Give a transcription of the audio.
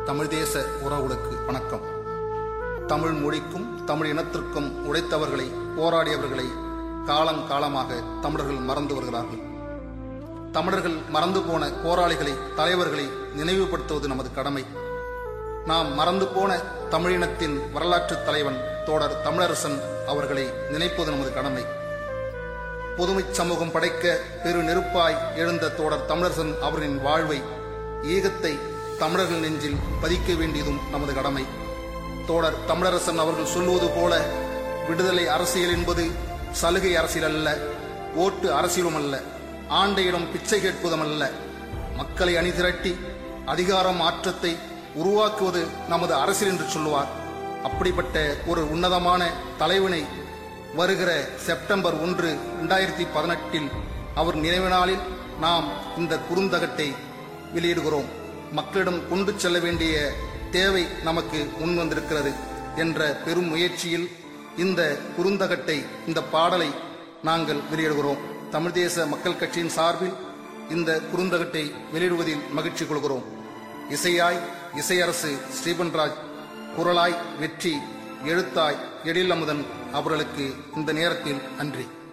தமிழ் தேச உறவுகளுக்கு வணக்கம். தமிழ் மொழிக்கும் தமிழ் இனத்திற்கும் உழைத்தவர்களை, போராடியவர்களை காலங்காலமாக தமிழர்கள் மறந்து வருகிறார்கள். தமிழர்கள் மறந்து போன போராளிகளை, தலைவர்களை நினைவுபடுத்துவது நமது கடமை. நாம் மறந்து போன தமிழினத்தின் வரலாற்று தலைவன் தோடர் தமிழரசன் அவர்களை நினைப்பது நமது கடமை. பொதுமை சமூகம் படைக்க பெரு நெருப்பாய் எழுந்த தோடர் தமிழரசன் அவர்களின் வாழ்வை, ஈகத்தை தமிழர்கள் நெஞ்சில் பதிக்க வேண்டியதும் நமது கடமை. தோடர் தமிழரசன் அவர்கள் சொல்வது போல, விடுதலை அரசியல் என்பது சலுகை அரசியல் அல்ல, ஓட்டு அரசியலும் அல்ல, ஆண்டையிடம் பிச்சை கேட்பதும் அல்ல. மக்களை அணிதிரட்டி அதிகாரம் மாற்றத்தை உருவாக்குவது நமது அரசியல் என்று சொல்லுவார். அப்படிப்பட்ட ஒரு உன்னதமான தலைவனை வருகிற செப்டம்பர் 1, 2018 அவர் நினைவு நாளில் நாம் இந்த குறுந்தகட்டை வெளியிடுகிறோம். மக்களிடம் கொண்டு செல்ல வேண்டிய தேவை நமக்கு முன்வந்திருக்கிறது என்ற பெரும் முயற்சியில் இந்த குறுந்தகட்டை, இந்த பாடலை நாங்கள் வெளியிடுகிறோம். தமிழ் தேச மக்கள் கட்சியின் சார்பில் இந்த குறுந்தகட்டை வெளியிடுவதில் மகிழ்ச்சி கொள்கிறோம். இசையாய் இசையரசு ஸ்ரீபன்ராஜ், குரலாய் வெற்றி, எழுத்தாய் எழில் அமுதன் அவர்களுக்கு இந்த நேரத்தில் நன்றி.